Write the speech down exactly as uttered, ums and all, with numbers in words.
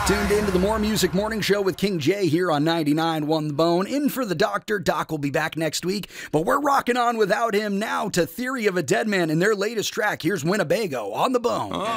Tuned into the More Music Morning Show with King Jay here on ninety-nine point one The Bone. In for the doctor. Doc will be back next week, but we're rocking on without him now to Theory of a Dead Man and their latest track. Here's Winnebago on The Bone.